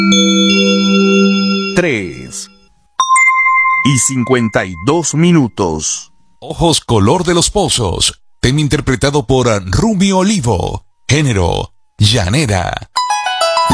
3:52. Ojos color de los pozos. Tema interpretado por Rubio Olivo. Género: llanera.